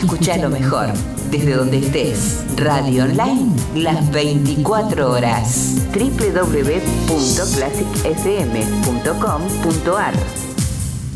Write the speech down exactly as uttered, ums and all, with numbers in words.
Escuchá lo mejor, desde donde estés. Radio online, las veinticuatro horas. doble u doble u doble u punto classic f m punto com punto a r